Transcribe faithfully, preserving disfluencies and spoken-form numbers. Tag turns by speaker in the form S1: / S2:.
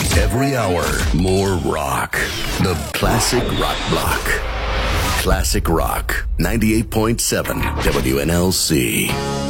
S1: Every hour, more rock. The Classic Rock Block. Classic Rock, ninety-eight point seven W N L C.